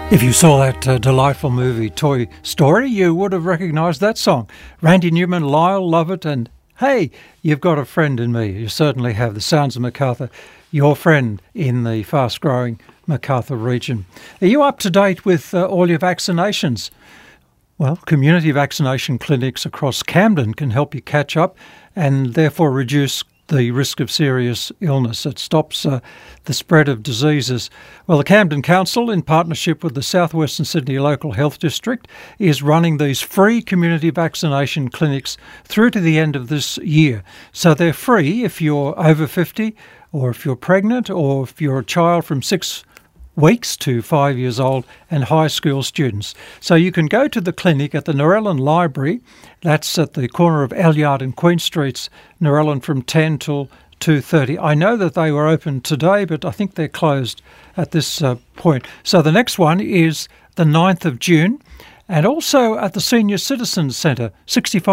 If you saw that delightful movie Toy Story, you would have recognised that song. Randy Newman, Lyle Lovett, and hey, you've got a friend in me. You certainly have. The sounds of Macarthur, your friend in the fast-growing Macarthur region. Are you up to date with all your vaccinations? Well, community vaccination clinics across Camden can help you catch up and therefore reduce the risk of serious illness. It stops the spread of diseases. Well, the Camden Council, in partnership with the South Western Sydney Local Health District, is running these free community vaccination clinics through to the end of this year. So they're free if you're over 50 or if you're pregnant or if you're a child from 6 weeks to 5 years old and high school students. So you can go to the clinic at the Narellan Library. That's at the corner of Elyard and Queen Streets, Narellan, from 10 till 2:30. I know that they were open today, but I think they're closed at this point. So the next one is the 9th of June, and also at the Senior Citizens Centre, 65